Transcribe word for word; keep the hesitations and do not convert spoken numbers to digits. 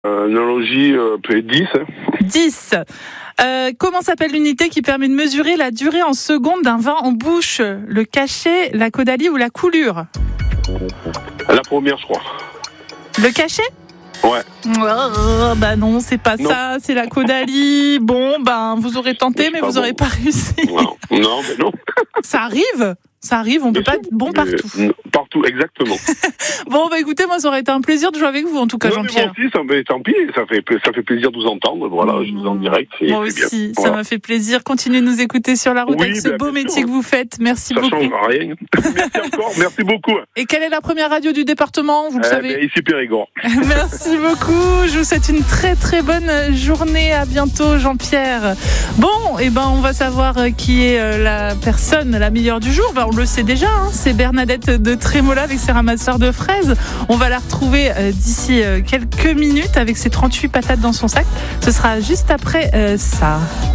Euh, analogie euh, peut-être dix. Hein. dix. Euh, comment s'appelle l'unité qui permet de mesurer la durée en secondes d'un vin en bouche? Le cachet, la caudalie ou la coulure? La première, je crois. Le cachet? Ouais. Oh, bah non, c'est pas non. ça, c'est la caudalie. Bon, ben vous aurez tenté, mais, mais vous n'aurez bon. pas réussi. Non, non, mais non. Ça arrive, ça arrive, on peut pas être bon partout. Euh, partout, exactement. Bon, bah écoutez, moi ça aurait été un plaisir de jouer avec vous, en tout cas, non, Jean-Pierre. Mais moi aussi, ça me, tant pis, ça fait, ça fait plaisir de vous entendre. Voilà, mmh. je vous en direct. C'est, moi c'est aussi, bien. ça voilà. m'a fait plaisir. Continuez de nous écouter sur la route oui, avec ce bah, beau métier sûr. que vous faites. Merci ça beaucoup. Ça change rien. Merci encore, merci beaucoup. Et quelle est la première radio du département, vous le euh, savez? bah, Ici Périgord. Merci beaucoup. Je vous souhaite une très très bonne journée. À bientôt, Jean-Pierre. Bon, et eh ben on va savoir qui est la personne la meilleure du jour. Ben, on le sait déjà, hein, c'est Bernadette de Trémola avec ses ramasseurs de fraises. On va la retrouver euh, d'ici euh, quelques minutes avec ses trente-huit patates dans son sac. Ce sera juste après euh, ça.